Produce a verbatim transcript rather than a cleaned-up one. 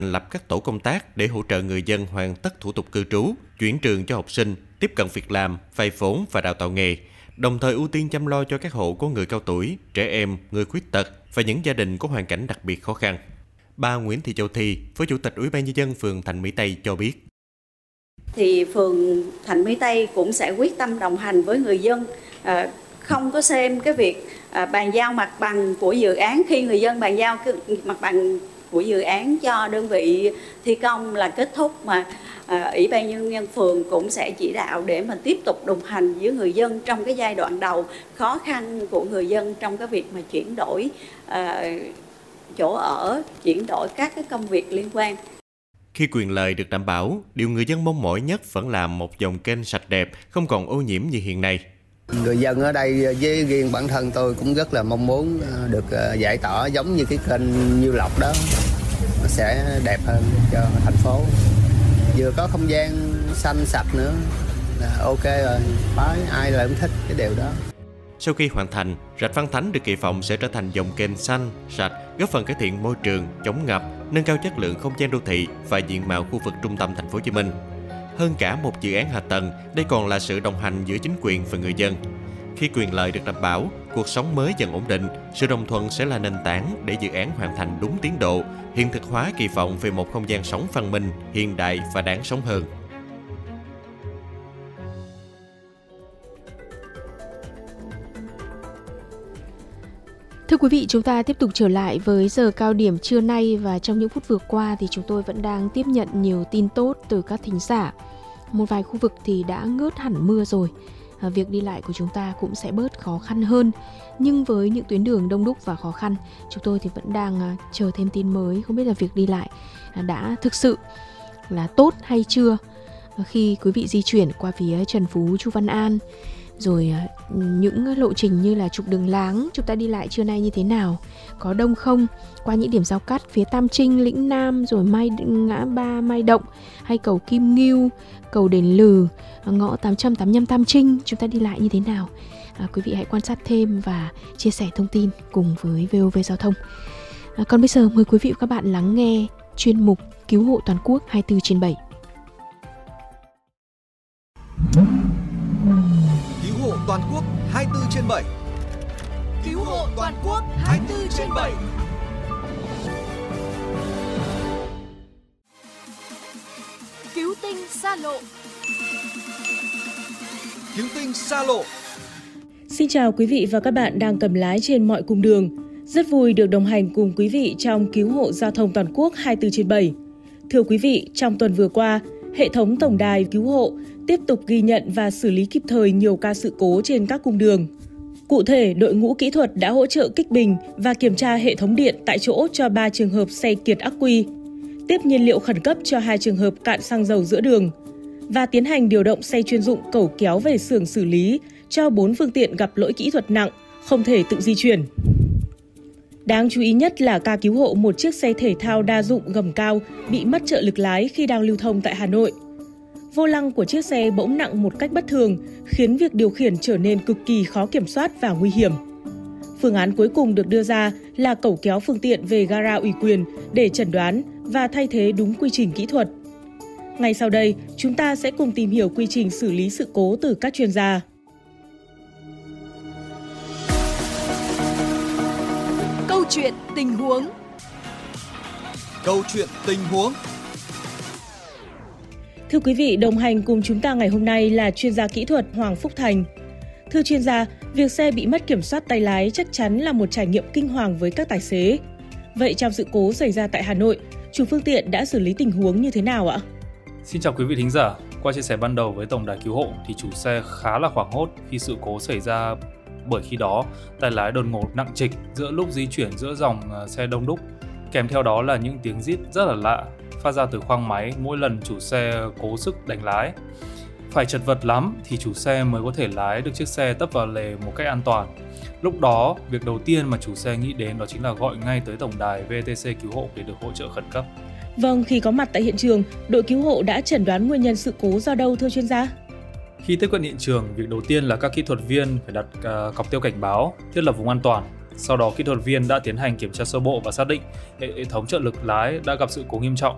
lập các tổ công tác để hỗ trợ người dân hoàn tất thủ tục cư trú, chuyển trường cho học sinh, tiếp cận việc làm, vay vốn và đào tạo nghề, đồng thời ưu tiên chăm lo cho các hộ có người cao tuổi, trẻ em, người khuyết tật và những gia đình có hoàn cảnh đặc biệt khó khăn. Bà Nguyễn Thị Châu Thi, Phó Chủ tịch Ủy ban Nhân dân phường Thạnh Mỹ Tây cho biết. Thì phường Thạnh Mỹ Tây cũng sẽ quyết tâm đồng hành với người dân, không có xem cái việc bàn giao mặt bằng của dự án. Khi người dân bàn giao mặt bằng của dự án cho đơn vị thi công là kết thúc, mà Ủy ban Nhân dân phường cũng sẽ chỉ đạo để mà tiếp tục đồng hành với người dân trong cái giai đoạn đầu khó khăn của người dân trong cái việc mà chuyển đổi uh, chỗ ở, chuyển đổi các cái công việc liên quan. Khi quyền lợi được đảm bảo, điều người dân mong mỏi nhất vẫn là một dòng kênh sạch đẹp, không còn ô nhiễm như hiện nay. Người dân ở đây với riêng bản thân tôi cũng rất là mong muốn được giải tỏa giống như cái kênh Nhiêu Lộc đó, nó sẽ đẹp hơn cho thành phố. Vừa có không gian xanh sạch nữa là ok rồi, phải ai lại cũng thích cái điều đó. Sau khi hoàn thành, rạch Văn Thánh được kỳ vọng sẽ trở thành dòng kênh xanh, sạch, góp phần cải thiện môi trường, chống ngập, nâng cao chất lượng không gian đô thị và diện mạo khu vực trung tâm thành phố Hồ Chí Minh. Hơn cả một dự án hạ tầng, đây còn là sự đồng hành giữa chính quyền và người dân. Khi quyền lợi được đảm bảo, cuộc sống mới dần ổn định, sự đồng thuận sẽ là nền tảng để dự án hoàn thành đúng tiến độ, hiện thực hóa kỳ vọng về một không gian sống văn minh, hiện đại và đáng sống hơn. Thưa quý vị, chúng ta tiếp tục trở lại với giờ cao điểm trưa nay, và trong những phút vừa qua thì chúng tôi vẫn đang tiếp nhận nhiều tin tốt từ các thính giả. Một vài khu vực thì đã ngớt hẳn mưa rồi, à, việc đi lại của chúng ta cũng sẽ bớt khó khăn hơn. Nhưng với những tuyến đường đông đúc và khó khăn, chúng tôi thì vẫn đang à, chờ thêm tin mới, không biết là việc đi lại à, đã thực sự là tốt hay chưa à, khi quý vị di chuyển qua phía Trần Phú, Chu Văn An. Rồi những lộ trình như là trục Đường Láng, chúng ta đi lại trưa nay như thế nào? Có đông không? Qua những điểm giao cắt phía Tam Trinh, Lĩnh Nam, rồi Mai, ngã ba Mai Động, hay cầu Kim Ngưu, cầu Đền Lừ, ngõ tám trăm tám mươi lăm Tam Trinh, chúng ta đi lại như thế nào? À, quý vị hãy quan sát thêm và chia sẻ thông tin cùng với vê o vê Giao thông. À, còn bây giờ mời quý vị và các bạn lắng nghe chuyên mục Cứu hộ toàn quốc hai mươi bốn trên bảy. Cứu hộ toàn quốc hai mươi bốn trên bảy. Cứu hộ toàn quốc hai mươi bốn trên bảy. Cứu tinh xa lộ. Cứu tinh xa lộ. Xin chào quý vị và các bạn đang cầm lái trên mọi cung đường. Rất vui được đồng hành cùng quý vị trong Cứu hộ giao thông toàn quốc hai mươi bốn trên bảy. Thưa quý vị, trong tuần vừa qua, hệ thống tổng đài cứu hộ tiếp tục ghi nhận và xử lý kịp thời nhiều ca sự cố trên các cung đường. Cụ thể, đội ngũ kỹ thuật đã hỗ trợ kích bình và kiểm tra hệ thống điện tại chỗ cho ba trường hợp xe kiệt ắc quy, tiếp nhiên liệu khẩn cấp cho hai trường hợp cạn xăng dầu giữa đường và tiến hành điều động xe chuyên dụng cẩu kéo về xưởng xử lý cho bốn phương tiện gặp lỗi kỹ thuật nặng, không thể tự di chuyển. Đáng chú ý nhất là ca cứu hộ một chiếc xe thể thao đa dụng gầm cao bị mất trợ lực lái khi đang lưu thông tại Hà Nội. Vô lăng của chiếc xe bỗng nặng một cách bất thường, khiến việc điều khiển trở nên cực kỳ khó kiểm soát và nguy hiểm. Phương án cuối cùng được đưa ra là cẩu kéo phương tiện về gara ủy quyền để chẩn đoán và thay thế đúng quy trình kỹ thuật. Ngay sau đây, chúng ta sẽ cùng tìm hiểu quy trình xử lý sự cố từ các chuyên gia. Câu chuyện tình huống. Câu chuyện tình huống. Thưa quý vị, đồng hành cùng chúng ta ngày hôm nay là chuyên gia kỹ thuật Hoàng Phúc Thành. Thưa chuyên gia, việc xe bị mất kiểm soát tay lái chắc chắn là một trải nghiệm kinh hoàng với các tài xế. Vậy trong sự cố xảy ra tại Hà Nội, chủ phương tiện đã xử lý tình huống như thế nào ạ? Xin chào quý vị thính giả. Qua chia sẻ ban đầu với tổng đài cứu hộ thì chủ xe khá là hoảng hốt khi sự cố xảy ra, bởi khi đó tay lái đột ngột nặng trịch giữa lúc di chuyển giữa dòng xe đông đúc. Kèm theo đó là những tiếng rít rất là lạ phát ra từ khoang máy mỗi lần chủ xe cố sức đánh lái. Phải chật vật lắm thì chủ xe mới có thể lái được chiếc xe tấp vào lề một cách an toàn. Lúc đó, việc đầu tiên mà chủ xe nghĩ đến đó chính là gọi ngay tới tổng đài vê tê xê cứu hộ để được hỗ trợ khẩn cấp. Vâng, khi có mặt tại hiện trường, đội cứu hộ đã chẩn đoán nguyên nhân sự cố do đâu thưa chuyên gia? Khi tiếp cận hiện trường, việc đầu tiên là các kỹ thuật viên phải đặt uh, cọc tiêu cảnh báo, thiết lập vùng an toàn. Sau đó, kỹ thuật viên đã tiến hành kiểm tra sơ bộ và xác định hệ thống trợ lực lái đã gặp sự cố nghiêm trọng.